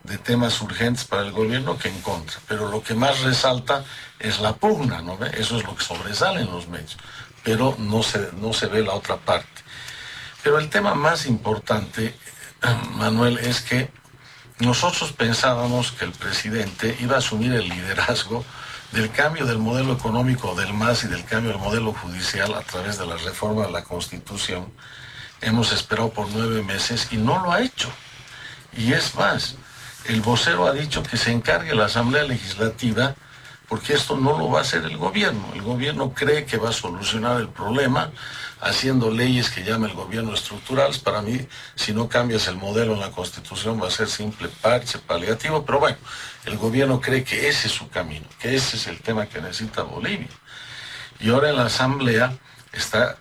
de temas urgentes para el gobierno que en contra. Pero lo que más resalta es la pugna, ¿no ve? Eso es lo que sobresale en los medios, pero no se ve la otra parte. Pero el tema más importante, Manuel, es que nosotros pensábamos que el presidente iba a asumir el liderazgo del cambio del modelo económico del MAS y del cambio del modelo judicial a través de la reforma de la Constitución. Hemos esperado por 9 meses y no lo ha hecho. Y es más, el vocero ha dicho que se encargue la Asamblea Legislativa porque esto no lo va a hacer el gobierno. El gobierno cree que va a solucionar el problema haciendo leyes que llama el gobierno estructurales. Para mí, si no cambias el modelo en la Constitución, va a ser simple parche paliativo. Pero bueno, el gobierno cree que ese es su camino, que ese es el tema que necesita Bolivia. Y ahora en la Asamblea está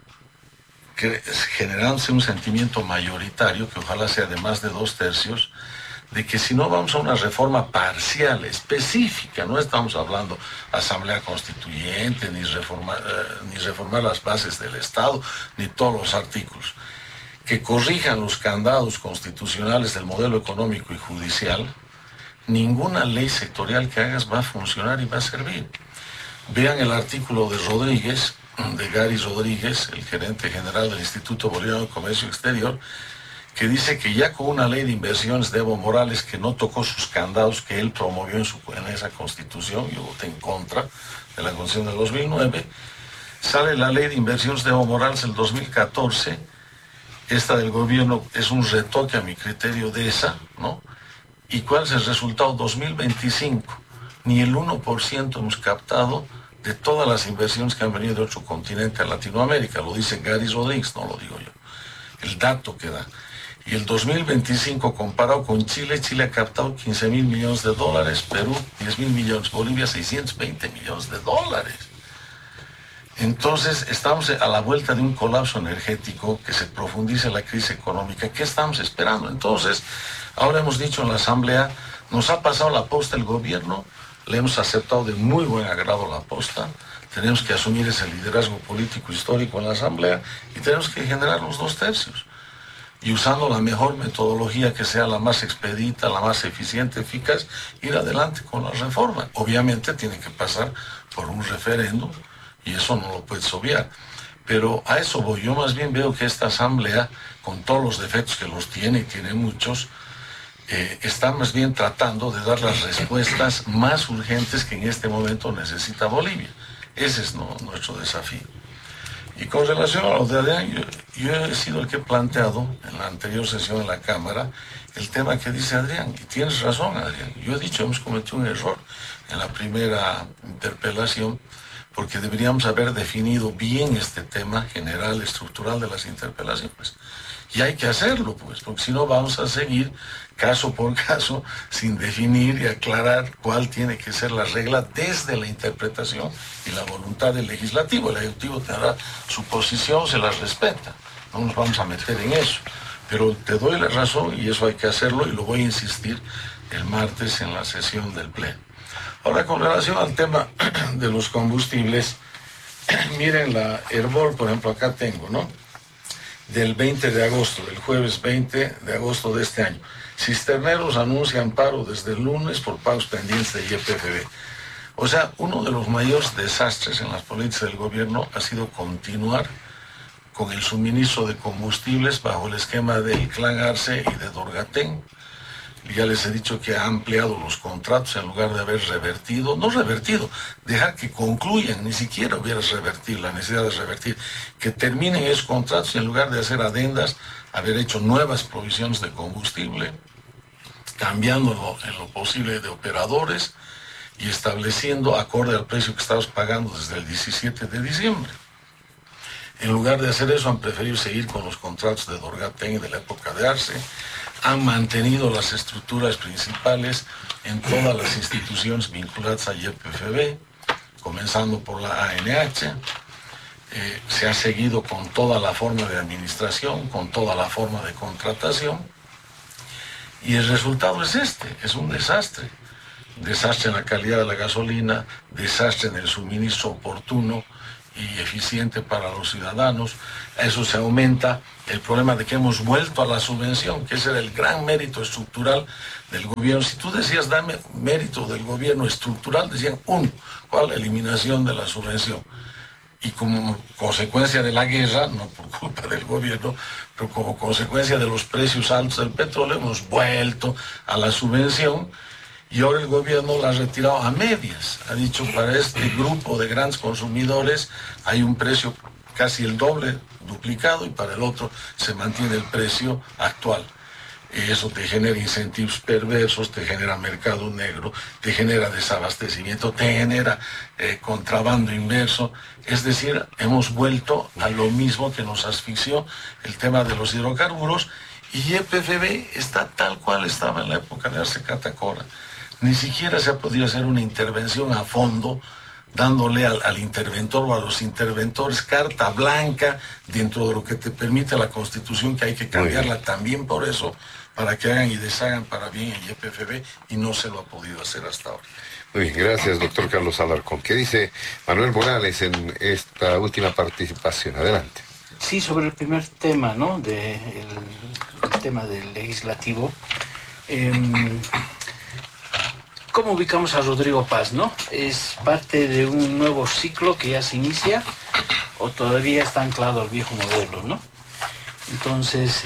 generándose un sentimiento mayoritario, que ojalá sea de más de 2/3, de que si no vamos a una reforma parcial, específica, no estamos hablando asamblea constituyente, ni reformar las bases del Estado, ni todos los artículos, que corrijan los candados constitucionales del modelo económico y judicial, ninguna ley sectorial que hagas va a funcionar y va a servir. Vean el artículo de Rodríguez, de Gary Rodríguez, el gerente general del Instituto Boliviano de Comercio Exterior, que dice que ya con una ley de inversiones de Evo Morales que no tocó sus candados que él promovió en esa constitución, yo voté en contra de la constitución del 2009, sale la ley de inversiones de Evo Morales el 2014, esta del gobierno es un retoque a mi criterio de esa, ¿no? ¿Y cuál es el resultado? 2025, ni el 1% hemos captado de todas las inversiones que han venido de otro continente a Latinoamérica, lo dice Gary Rodríguez, no lo digo yo, el dato que da. Y el 2025, comparado con Chile, Chile ha captado 15.000 millones de dólares, Perú 10.000 millones, Bolivia 620 millones de dólares. Entonces, estamos a la vuelta de un colapso energético, que se profundice la crisis económica. ¿Qué estamos esperando? Entonces, ahora hemos dicho en la Asamblea, nos ha pasado la posta el gobierno, le hemos aceptado de muy buen agrado la posta, tenemos que asumir ese liderazgo político histórico en la Asamblea y tenemos que generar los 2/3. Y usando la mejor metodología que sea la más expedita, la más eficiente, eficaz, ir adelante con la reforma. Obviamente tiene que pasar por un referéndum y eso no lo puedes obviar. Pero a eso voy. Yo más bien veo que esta Asamblea, con todos los defectos que los tiene, y tiene muchos, está más bien tratando de dar las respuestas más urgentes que en este momento necesita Bolivia. Ese es nuestro desafío. Y con relación a lo de Adrián, yo he sido el que he planteado en la anterior sesión en la Cámara el tema que dice Adrián. Y tienes razón, Adrián. Yo he dicho, hemos cometido un error en la primera interpelación, porque deberíamos haber definido bien este tema general, estructural de las interpelaciones. Y hay que hacerlo, pues, porque si no vamos a seguir caso por caso sin definir y aclarar cuál tiene que ser la regla desde la interpretación y la voluntad del legislativo. El ejecutivo tendrá su posición, se la respeta. No nos vamos a meter en eso. Pero te doy la razón y eso hay que hacerlo y lo voy a insistir el martes en la sesión del Pleno. Ahora, con relación al tema de los combustibles, miren la Herbol, por ejemplo, acá tengo, ¿no? Del 20 de agosto, del jueves 20 de agosto de este año. Cisterneros anuncian paro desde el lunes por pagos pendientes de YPFB. O sea, uno de los mayores desastres en las políticas del gobierno ha sido continuar con el suministro de combustibles bajo el esquema del Clan Arce y de Dorgatén. Ya les he dicho que ha ampliado los contratos en lugar de haber revertido, no revertido, dejar que concluyan, ni siquiera hubiera revertido, la necesidad de revertir, que terminen esos contratos y en lugar de hacer adendas, haber hecho nuevas provisiones de combustible, cambiando en lo posible de operadores y estableciendo acorde al precio que estamos pagando desde el 17 de diciembre. En lugar de hacer eso, han preferido seguir con los contratos de Dorgatén y de la época de Arce. Han mantenido las estructuras principales en todas las instituciones vinculadas a YPFB, comenzando por la ANH. Se ha seguido con toda la forma de administración, con toda la forma de contratación. Y el resultado es es un desastre. Desastre en la calidad de la gasolina, desastre en el suministro oportuno y eficiente para los ciudadanos. Eso se aumenta el problema de que hemos vuelto a la subvención, que ese era el gran mérito estructural del gobierno. Si tú decías, dame mérito del gobierno estructural, decían, uno, ¿cuál? Eliminación de la subvención. Y como consecuencia de la guerra, no por culpa del gobierno, pero como consecuencia de los precios altos del petróleo, hemos vuelto a la subvención. Y ahora el gobierno la ha retirado a medias. Ha dicho, para este grupo de grandes consumidores hay un precio casi el doble, duplicado, y para el otro se mantiene el precio actual. Y eso te genera incentivos perversos, te genera mercado negro, te genera desabastecimiento, te genera contrabando inverso. Es decir, hemos vuelto a lo mismo que nos asfixió el tema de los hidrocarburos, y YPFB está tal cual estaba en la época de Arce Catacora. Ni siquiera se ha podido hacer una intervención a fondo, dándole al interventor o a los interventores carta blanca dentro de lo que te permite la Constitución, que hay que cambiarla también por eso, para que hagan y deshagan para bien el YPFB, y no se lo ha podido hacer hasta ahora. Muy bien, gracias, doctor Carlos Alarcón. ¿Qué dice Manuel Morales en esta última participación? Adelante. Sí, sobre el primer tema, ¿no? El tema del legislativo. ¿Cómo ubicamos a Rodrigo Paz, no? ¿Es parte de un nuevo ciclo que ya se inicia o todavía está anclado al viejo modelo, no? Entonces,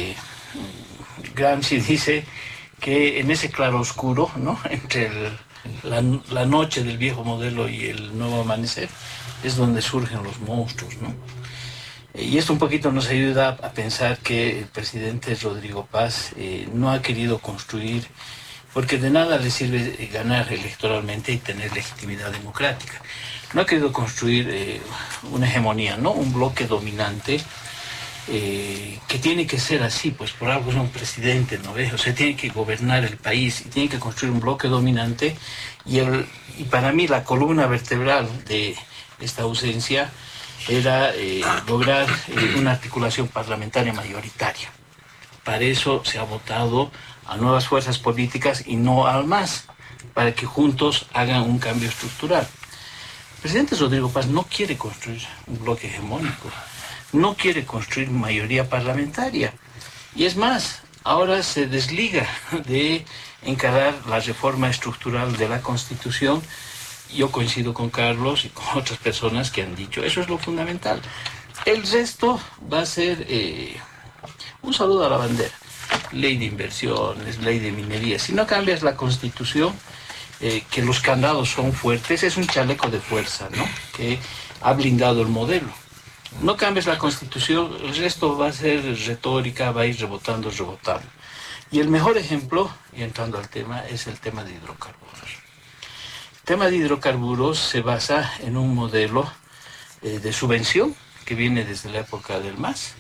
Gramsci dice que en ese claroscuro, ¿no? Entre la noche del viejo modelo y el nuevo amanecer es donde surgen los monstruos, ¿no? Y esto un poquito nos ayuda a pensar que el presidente Rodrigo Paz no ha querido construir, porque de nada le sirve ganar electoralmente y tener legitimidad democrática. No ha querido construir una hegemonía, ¿no? Un bloque dominante que tiene que ser así, pues por algo es un presidente, ¿no ves? O sea, tiene que gobernar el país y tiene que construir un bloque dominante, y para mí la columna vertebral de esta ausencia era lograr una articulación parlamentaria mayoritaria. Para eso se ha votado a nuevas fuerzas políticas y no al MAS, para que juntos hagan un cambio estructural. El presidente Rodrigo Paz no quiere construir un bloque hegemónico, no quiere construir mayoría parlamentaria. Y es más, ahora se desliga de encarar la reforma estructural de la Constitución. Yo coincido con Carlos y con otras personas que han dicho, eso es lo fundamental. El resto va a ser un saludo a la bandera. Ley de inversiones, ley de minería. Si no cambias la Constitución, que los candados son fuertes, es un chaleco de fuerza, ¿no? Que ha blindado el modelo. No cambias la Constitución, el resto va a ser retórica, va a ir rebotando. Y el mejor ejemplo, y entrando al tema, es el tema de hidrocarburos. El tema de hidrocarburos se basa en un modelo de subvención que viene desde la época del MAS,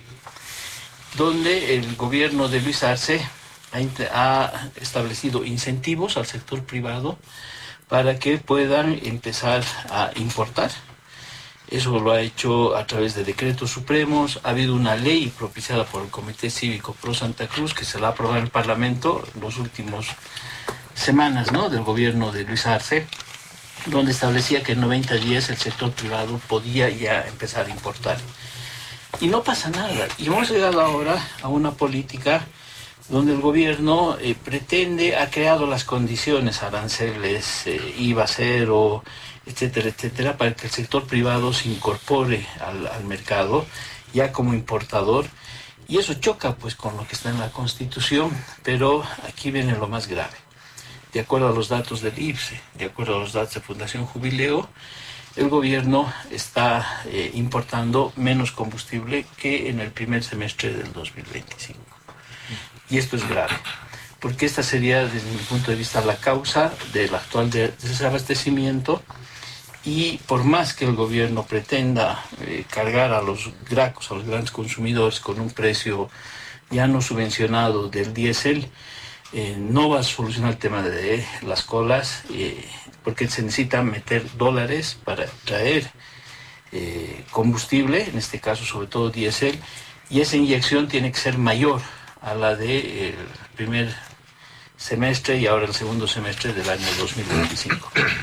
donde el gobierno de Luis Arce ha establecido incentivos al sector privado para que puedan empezar a importar. Eso lo ha hecho a través de decretos supremos. Ha habido una ley propiciada por el Comité Cívico Pro Santa Cruz que se la ha aprobado en el Parlamento las últimas semanas, ¿no? Del gobierno de Luis Arce, donde establecía que en 90 días el sector privado podía ya empezar a importar. Y no pasa nada. Y hemos llegado ahora a una política donde el gobierno ha creado las condiciones, aranceles, IVA cero, etcétera, etcétera, para que el sector privado se incorpore al mercado ya como importador. Y eso choca pues con lo que está en la Constitución, pero aquí viene lo más grave. De acuerdo a los datos del IPSE, de acuerdo a los datos de Fundación Jubileo, el gobierno está importando menos combustible que en el primer semestre del 2025. Y esto es grave, porque esta sería, desde mi punto de vista, la causa del actual desabastecimiento. Y por más que el gobierno pretenda cargar a los gracos, a los grandes consumidores, con un precio ya no subvencionado del diésel, no va a solucionar el tema de las colas, porque se necesita meter dólares para traer combustible, en este caso sobre todo diésel, y esa inyección tiene que ser mayor a la del primer semestre y ahora el segundo semestre del año 2025.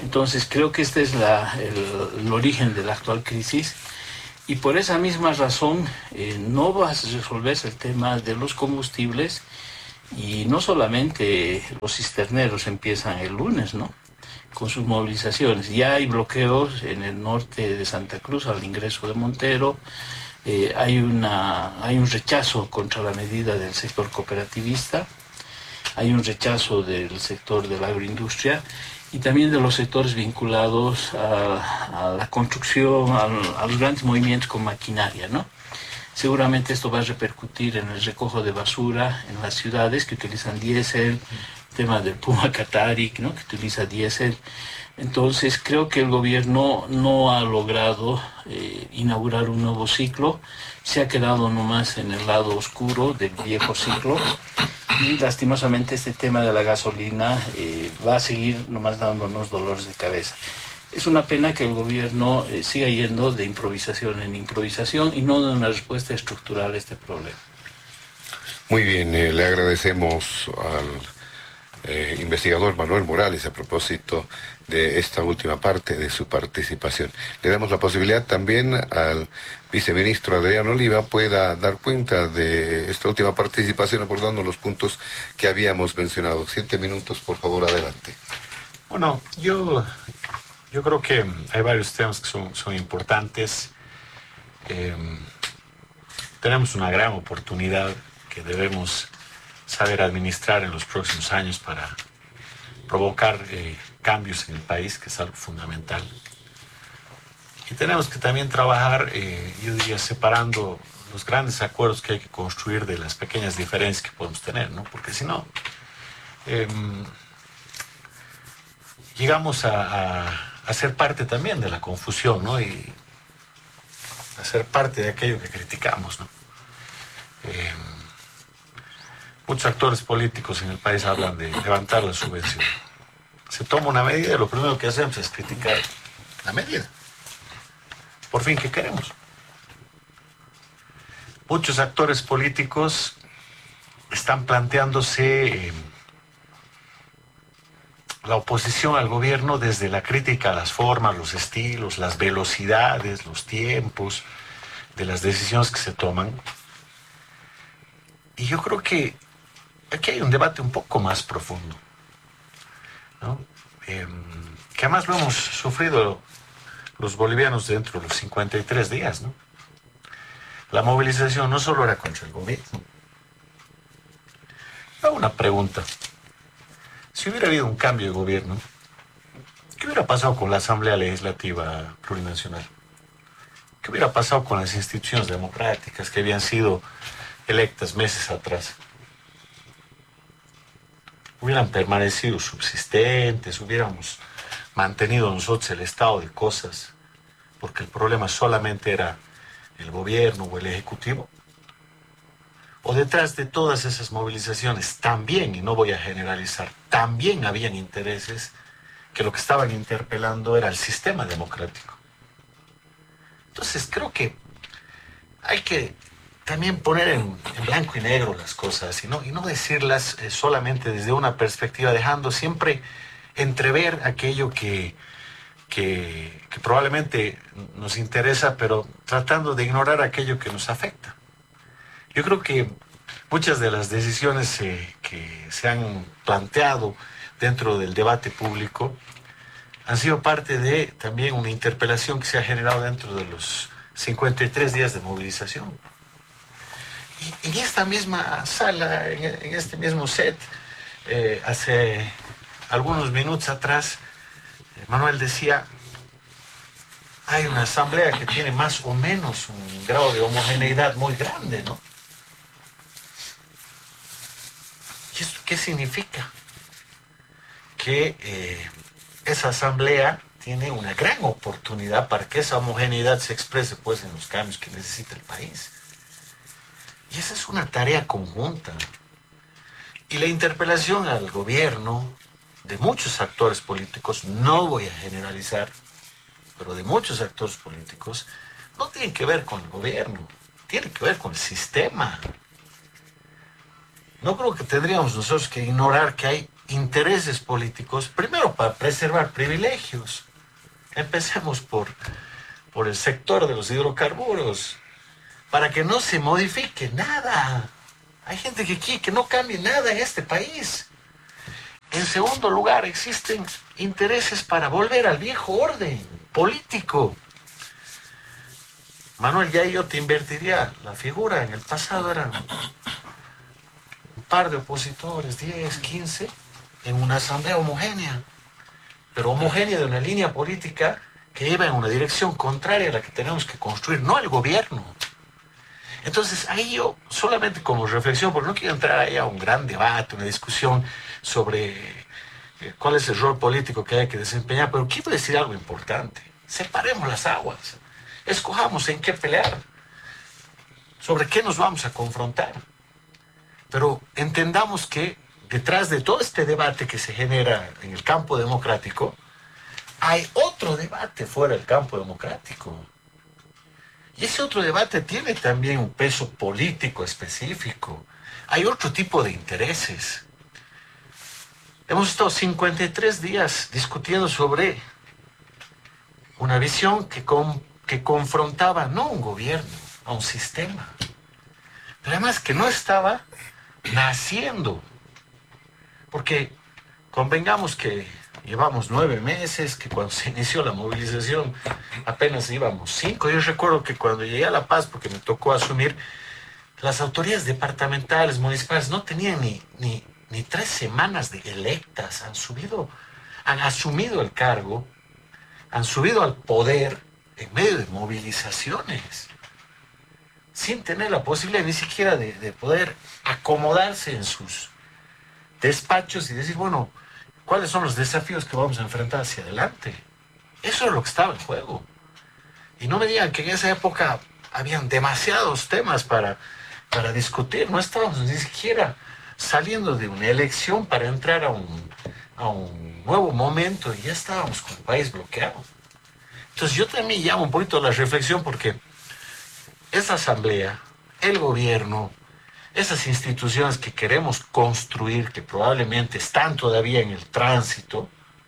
Entonces creo que este es el origen de la actual crisis. Y por esa misma razón no va a resolverse el tema de los combustibles, y no solamente los cisterneros empiezan el lunes, ¿no?, con sus movilizaciones. Ya hay bloqueos en el norte de Santa Cruz al ingreso de Montero, hay un rechazo contra la medida del sector cooperativista, hay un rechazo del sector de la agroindustria y también de los sectores vinculados a la construcción, a los grandes movimientos con maquinaria, ¿no? Seguramente esto va a repercutir en el recojo de basura en las ciudades que utilizan diésel, el tema del Puma Qatari, ¿no?, que utiliza diésel. Entonces creo que el gobierno no ha logrado inaugurar un nuevo ciclo, se ha quedado nomás en el lado oscuro del viejo ciclo, y lastimosamente este tema de la gasolina va a seguir nomás dándonos dolores de cabeza. Es una pena que el gobierno siga yendo de improvisación en improvisación y no de una respuesta estructural a este problema. Muy bien, le agradecemos al investigador Manuel Morales a propósito de esta última parte de su participación. Le damos la posibilidad también al viceministro Adrián Oliva pueda dar cuenta de esta última participación abordando los puntos que habíamos mencionado. 7 minutos, por favor, adelante. Bueno, yo creo que hay varios temas que son importantes. Tenemos una gran oportunidad que debemos saber administrar en los próximos años para provocar cambios en el país, que es algo fundamental. Y tenemos que también trabajar, yo diría, separando los grandes acuerdos que hay que construir de las pequeñas diferencias que podemos tener, ¿no? Porque si no, llegamos a ser parte también de la confusión, ¿no? Y a ser parte de aquello que criticamos, ¿no? Muchos actores políticos en el país hablan de levantar la subvención. Se toma una medida y lo primero que hacemos es criticar la medida. Por fin, ¿qué queremos? Muchos actores políticos están planteándose la oposición al gobierno desde la crítica a las formas, los estilos, las velocidades, los tiempos de las decisiones que se toman. Y yo creo que aquí hay un debate un poco más profundo, ¿no? Que además lo hemos sufrido los bolivianos dentro de los 53 días, ¿no? La movilización no solo era contra el gobierno. Hago una pregunta. Si hubiera habido un cambio de gobierno, ¿qué hubiera pasado con la Asamblea Legislativa Plurinacional? ¿Qué hubiera pasado con las instituciones democráticas que habían sido electas meses atrás? Hubieran permanecido subsistentes, hubiéramos mantenido nosotros el estado de cosas, porque el problema solamente era el gobierno o el ejecutivo. O detrás de todas esas movilizaciones también, y no voy a generalizar, también habían intereses que lo que estaban interpelando era el sistema democrático. Entonces creo que hay que también poner en blanco y negro las cosas y no decirlas solamente desde una perspectiva, dejando siempre entrever aquello que probablemente nos interesa, pero tratando de ignorar aquello que nos afecta. Yo creo que muchas de las decisiones que se han planteado dentro del debate público han sido parte de también una interpelación que se ha generado dentro de los 53 días de movilización. Y en esta misma sala, en este mismo set, hace algunos minutos atrás, Manuel decía, hay una asamblea que tiene más o menos un grado de homogeneidad muy grande, ¿no? ¿Y esto qué significa? Que esa asamblea tiene una gran oportunidad para que esa homogeneidad se exprese pues en los cambios que necesita el país. Y esa es una tarea conjunta. Y la interpelación al gobierno de muchos actores políticos, no voy a generalizar, pero de muchos actores políticos, no tiene que ver con el gobierno, tiene que ver con el sistema. No creo que tendríamos nosotros que ignorar que hay intereses políticos, primero para preservar privilegios. Empecemos por el sector de los hidrocarburos, para que no se modifique nada. Hay gente que quiere que no cambie nada en este país. En segundo lugar, existen intereses para volver al viejo orden político. Manuel, ya yo te invertiría la figura. En el pasado eran un par de opositores, 10, 15, en una asamblea homogénea. Pero homogénea de una línea política que iba en una dirección contraria a la que tenemos que construir, no el gobierno. Entonces, ahí yo, solamente como reflexión, porque no quiero entrar ahí a un gran debate, una discusión sobre cuál es el rol político que hay que desempeñar, pero quiero decir algo importante. Separemos las aguas, escojamos en qué pelear, sobre qué nos vamos a confrontar. Pero entendamos que detrás de todo este debate que se genera en el campo democrático, hay otro debate fuera del campo democrático. Y ese otro debate tiene también un peso político específico. Hay otro tipo de intereses. Hemos estado 53 días discutiendo sobre una visión que confrontaba no a un gobierno, a un sistema. Pero además que no estaba naciendo. Porque convengamos que llevamos 9 meses, que cuando se inició la movilización apenas íbamos 5. Yo recuerdo que cuando llegué a La Paz, porque me tocó asumir, las autoridades departamentales, municipales, no tenían ni 3 semanas de electas. Han asumido el cargo, han subido al poder en medio de movilizaciones, sin tener la posibilidad ni siquiera de poder acomodarse en sus despachos y decir, bueno, ¿cuáles son los desafíos que vamos a enfrentar hacia adelante? Eso es lo que estaba en juego. Y no me digan que en esa época habían demasiados temas para discutir. No estábamos ni siquiera saliendo de una elección para entrar a un nuevo momento y ya estábamos con el país bloqueado. Entonces yo también llamo un poquito a la reflexión porque esa asamblea, el gobierno, esas instituciones que queremos construir, que probablemente están todavía en el tránsito,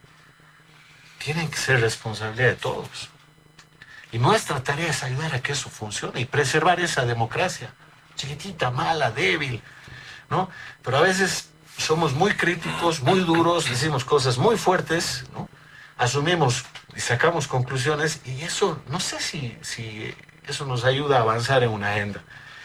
tienen que ser responsabilidad de todos. Y nuestra tarea es ayudar a que eso funcione y preservar esa democracia, chiquitita, mala, débil, ¿no? Pero a veces somos muy críticos, muy duros, decimos cosas muy fuertes, ¿no? Asumimos y sacamos conclusiones y eso, no sé si eso nos ayuda a avanzar en una agenda.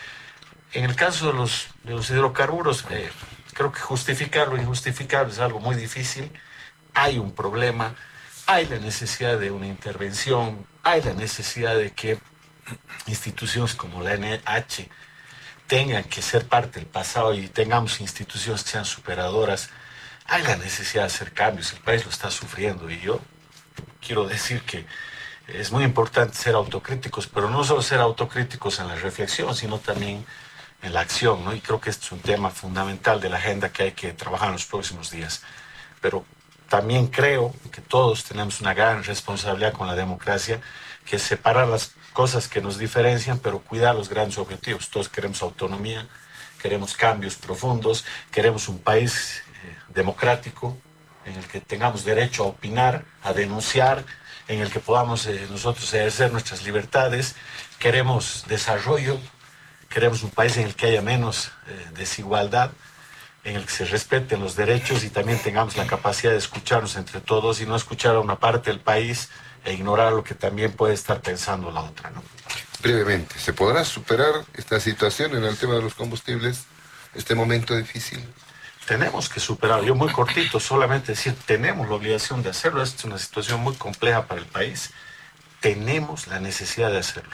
En el caso de los hidrocarburos, creo que justificar lo injustificable es algo muy difícil. Hay un problema, hay la necesidad de una intervención, hay la necesidad de que instituciones como la NH tengan que ser parte del pasado y tengamos instituciones que sean superadoras. Hay la necesidad de hacer cambios, el país lo está sufriendo y yo quiero decir que es muy importante ser autocríticos, pero no solo ser autocríticos en la reflexión, sino también en la acción, ¿no? Y creo que este es un tema fundamental de la agenda que hay que trabajar en los próximos días. Pero también creo que todos tenemos una gran responsabilidad con la democracia, que es separar las cosas que nos diferencian, pero cuidar los grandes objetivos. Todos queremos autonomía, queremos cambios profundos, queremos un país democrático en el que tengamos derecho a opinar, a denunciar, en el que podamos nosotros ejercer nuestras libertades. Queremos desarrollo, queremos un país en el que haya menos desigualdad, en el que se respeten los derechos y también tengamos la capacidad de escucharnos entre todos y no escuchar a una parte del país e ignorar lo que también puede estar pensando la otra, ¿no? Brevemente, ¿se podrá superar esta situación en el tema de los combustibles, este momento difícil? Tenemos que superarlo. Yo muy cortito, solamente decir, tenemos la obligación de hacerlo. Esta es una situación muy compleja para el país. Tenemos la necesidad de hacerlo.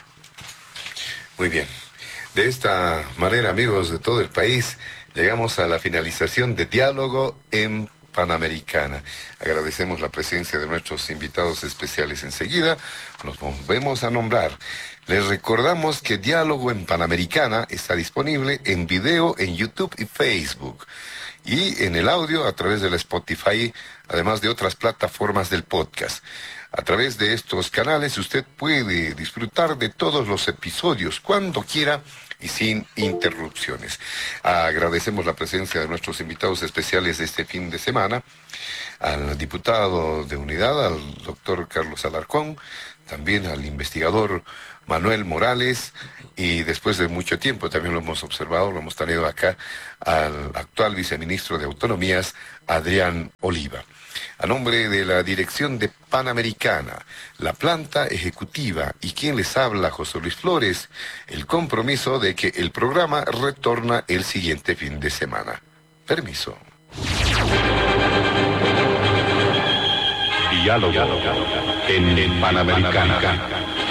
Muy bien. De esta manera, amigos de todo el país, llegamos a la finalización de Diálogo en Panamericana. Agradecemos la presencia de nuestros invitados especiales. Enseguida nos volvemos a nombrar. Les recordamos que Diálogo en Panamericana está disponible en video en YouTube y Facebook y en el audio a través de la Spotify, además de otras plataformas del podcast. A través de estos canales usted puede disfrutar de todos los episodios cuando quiera y sin interrupciones. Agradecemos la presencia de nuestros invitados especiales de este fin de semana, al diputado de Unidad, al doctor Carlos Alarcón, también al investigador Manuel Morales, y después de mucho tiempo, también lo hemos observado, lo hemos tenido acá, al actual viceministro de Autonomías, Adrián Oliva. A nombre de la dirección de Panamericana, la planta ejecutiva y quien les habla, José Luis Flores, el compromiso de que el programa retorna el siguiente fin de semana. Permiso. Diálogo en Panamericana.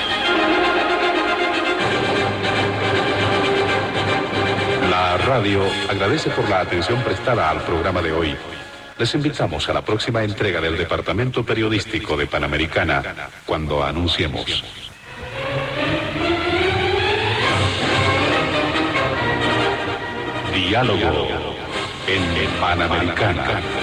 La radio agradece por la atención prestada al programa de hoy. Les invitamos a la próxima entrega del Departamento Periodístico de Panamericana, cuando anunciemos. Diálogo en Panamericana.